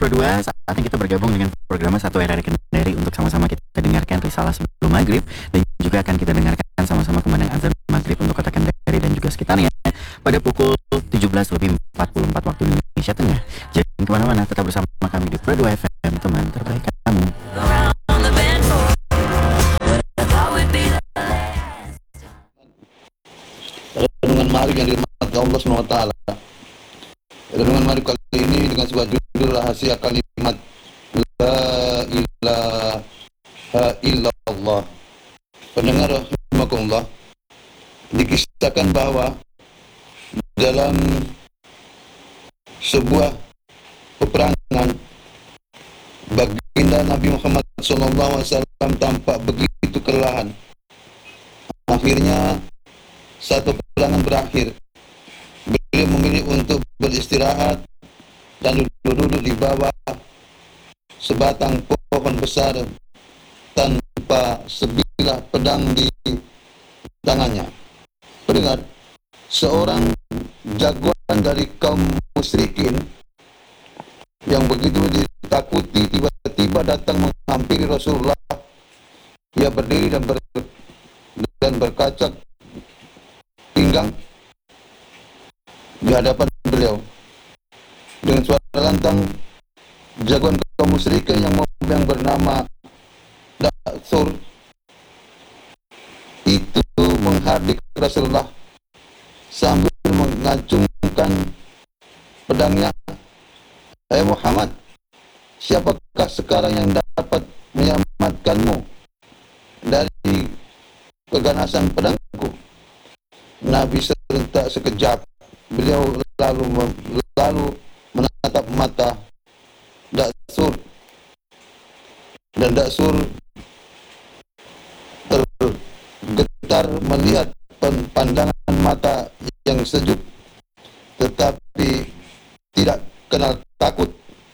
Pro 2, saatnya kita bergabung dengan program Satu RRI Kendari untuk sama-sama kita dengarkan risalah sebelum maghrib, dan juga akan kita dengarkan sama-sama kumandang azan maghrib untuk kota Kendari dan juga sekitarnya pada pukul 17:44 waktu Indonesia Tengah. Jangan kemana-mana, tetap bersama kami di Pro 2 FM, teman terbaik kamu. Renungan Maghrib yang dirahmati Allah SWT. Renungan Maghrib kali ini dengan sebuah judul rahasia kalimat La ilaha illallah. Pendengar rahimakumullah, dikisahkan bahwa dalam sebuah peperangan, baginda Nabi Muhammad SAW tampak begitu kelelahan. Akhirnya saat peperangan berakhir, beliau memilih untuk beristirahat dan duduk-duduk di bawah sebatang pohon besar tanpa sebilah pedang di tangannya. Pendengar, seorang jagoan dari kaum musyrikin yang begitu ditakuti tiba-tiba datang menghampiri Rasulullah. Ia berdiri dan berkacak pinggang di hadapan beliau. Dengan suara lantang, jagoan kaum musyrikin yang bernama Da'sur itu menghardik Rasulullah sambil mengacungkan pedangnya. Hai Muhammad, siapakah sekarang yang dapat menyelamatkanmu dari keganasan pedangku? Nabi serentak sekejap. Beliau lalu menatap mata Da'sur, dan Da'sur tergetar melihat pandangan mata yang sejuk tetapi tidak kenal takut.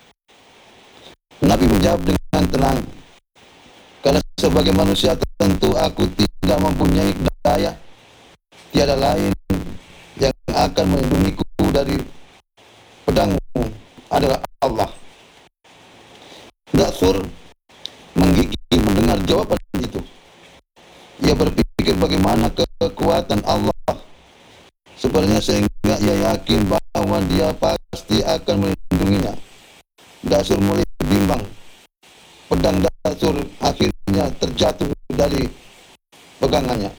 Nabi menjawab dengan tenang, karena sebagai manusia tentu aku tidak mempunyai daya. Tiada lain yang akan melindungiku dari pedangmu adalah Allah. Da'sur menggigil mendengar jawaban itu. Ia berpikir bagaimana kekuatan Allah sebenarnya sehingga ia yakin bahwa dia pasti akan melindunginya. Da'sur mulai bimbang. Pedang Da'sur akhirnya terjatuh dari pegangannya.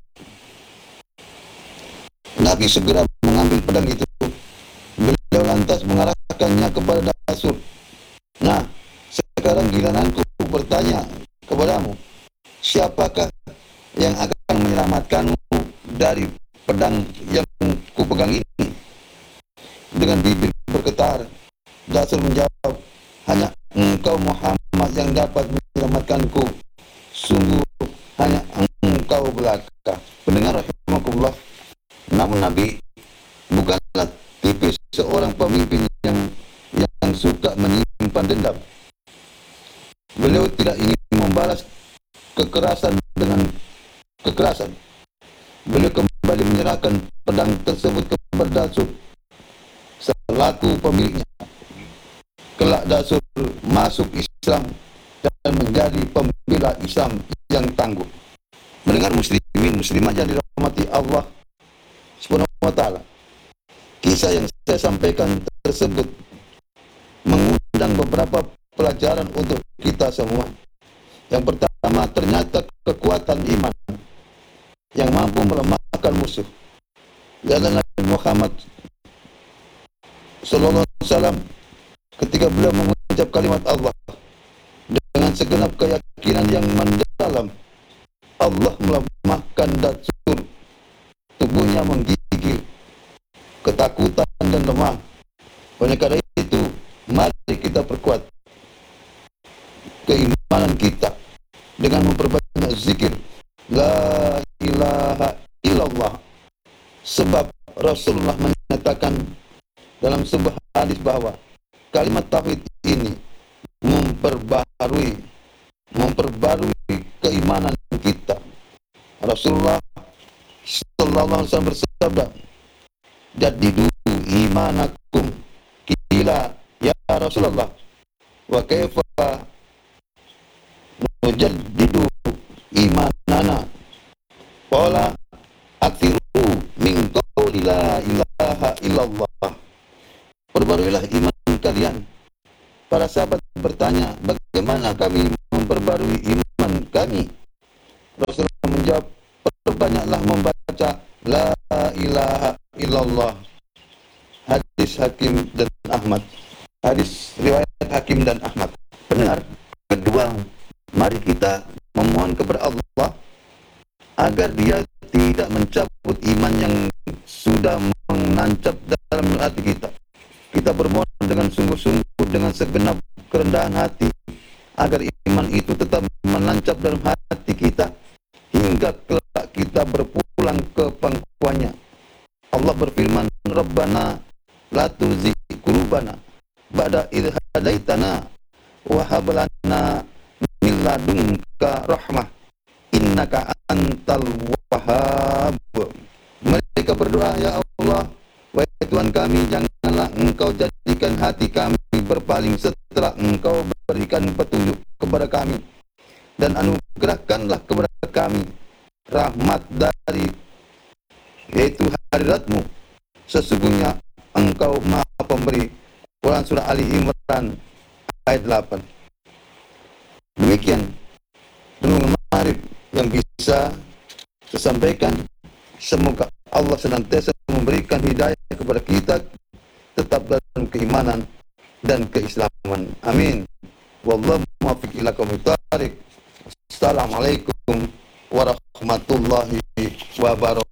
Nabi segera mengambil pedang itu. Beliau lantas mengarahkannya kepada Da'sur. Nah, sekarang giliranku bertanya kepadamu, siapakah yang akan menyelamatkanmu dari pedang yang kupegang ini? Dengan bibir bergetar, Da'sur menjawab, hanya engkau Muhammad yang dapat menyelamatkanku. Sungguh hanya engkau belaka. Pendengar rahimakumullah, namun Nabi bukanlah tipe seorang pemimpin yang suka menyimpan dendam. Beliau tidak ingin membalas kekerasan dengan kekerasan. Beliau kembali menyerahkan pedang tersebut kepada Da'sur selaku pemiliknya. Kelak Da'sur masuk Islam dan menjadi pembela Islam yang tangguh. Mendengar muslimin muslimat yang dirahmati Allah Subhanahu wa ta'ala, kisah yang saya sampaikan tersebut mengundang beberapa pelajaran untuk kita semua. Yang pertama, ternyata kekuatan iman yang mampu melemahkan musuh. Jalan Nabi Muhammad sallallahu alaihi wasallam ketika beliau mengucap kalimat Allah dengan segenap keyakinan yang mendalam, Allah melemahkan Da'sur. Tubuhnya menggigil, ketakutan dan lemah. Oleh karena itu, mari kita perkuat keimanan kita dengan memperbanyak zikir La ilaha illallah. Sebab Rasulullah menyatakan dalam sebuah hadis bahwa kalimat tauhid ini memperbarui keimanan kita. Rasulullah sallallahu alaihi wasallam bersabda, "Jaddidu imanakum." Qila ya Rasulullah, wa kaifa nujaddidu imanana. Qala akthiru min qawli la ilaha illallah. Perbaruilah iman kalian. Para sahabat bertanya, bagaimana kami memperbarui iman kami? Rasulullah menjawab, perbanyaklah membaca la ilaha illallah. Hadis Hakim dan Ahmad. Hadis riwayat Hakim dan Ahmad. Benar. Kedua, mari kita memohon kepada Allah agar Dia tidak mencabut iman yang sudah menancap dalam hati kita. Kita bermohon dengan sungguh-sungguh, dengan segenap kerendahan hati, agar iman itu tetap menancap dalam hati kita hingga kelak kita berpulang ke pangkuannya. Allah berfirman, Rabbana la tuzigh qulubana ba'da idh hadaitana wa hab lana min ladunka rahmah innaka antal wahhab. Mereka berdoa, ya Allah, wahai Tuhan kami, janganlah Engkau jadikan hati kami berpaling setelah Engkau berikan petunjuk kepada kami, dan anugerahkanlah kepada kami rahmat dari yaitu hadiratmu. Sesungguhnya Engkau Maha Pemberi. Quran Surah Ali Imran ayat 8. Demikian renungan Ma'arif yang bisa saya sampaikan. Semoga Allah senantiasa memberikan hidayah kepada kita tetap dalam keimanan dan keislaman. Amin. Wallahu muwaffiq ila aqwamit thariq. Assalamualaikum warahmatullahi wabarakatuh.